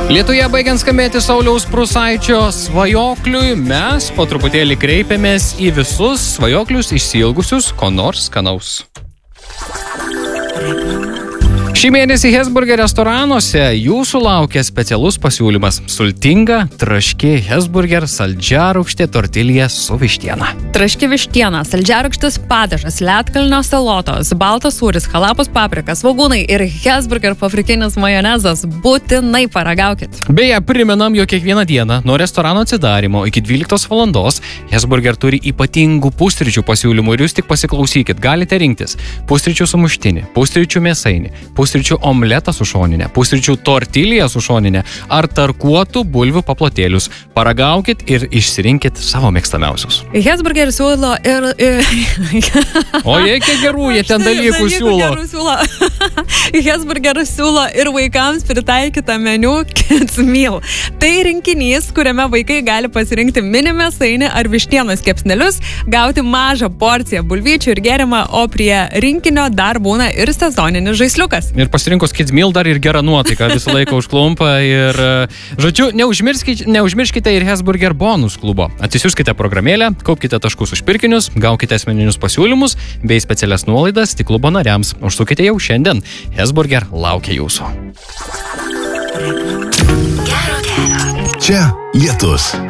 Lietuje baigiant skambėti Sauliaus Prūsaičio svajokliui, mes po truputėlį kreipiamės į visus svajoklius išsiilgusius ko nors skanaus. Šį mėnesį Hesburger restoranuose jūsų laukia specialus pasiūlymas – sultinga, traški Hesburger saldžiarūgštė tortilija su vištiena. Traški vištiena, saldžiarūgštis padažas, ledkalnio salotos, baltas sūris, halapus paprikas, svogūnai ir Hesburger paprikinis majonezas. Būtinai paragaukit. Beje, primenam, jog kiekvieną dieną nuo restorano atsidarimo iki 12 valandos Hesburger turi ypatingų pusryčių pasiūlymų ir jūs tik pasiklausykit. Galite rinktis pusryčių sumuštinį, pusryčių mėsainį, pusryčių omletą su šoninė, pusryčių tortiliją su šoninė ar tarkuotų bulvių paplotėlius. Paragaukit ir išsirinkit savo mėgstamiausius. Hesburger siūlo ir... O jie kiek gerų, jie ten dalykų siūlo. Hesburger siūlo ir vaikams pritaikytą meniu Kids Meal. Tai rinkinys, kuriame vaikai gali pasirinkti mini mėsainį ar vištienos kepsnelius, gauti mažą porciją bulvyčių ir gėrimą, o prie rinkinio dar būna ir sezoninis žaisliukas. Ir pasirinkus Kids Meal dar ir gerą nuotaiką visą laiką užklumpa ir, žodžiu, neužmirškite ir Hesburger bonus klubo. Atsisiųskite programėlę, kaupkite taškus už pirkinius, gaukite asmeninius pasiūlymus bei specialias nuolaidas tik klubo nariams. Užsukite jau šiandien. Hesburger laukia jūsų. Čia Lietus.